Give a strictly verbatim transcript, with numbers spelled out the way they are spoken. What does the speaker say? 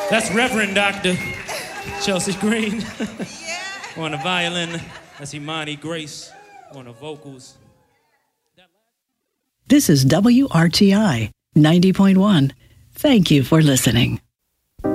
That's Reverend Doctor Chelsea Green on the violin. That's Imani Grace on the vocals. This is W R T I ninety point one. Thank you for listening.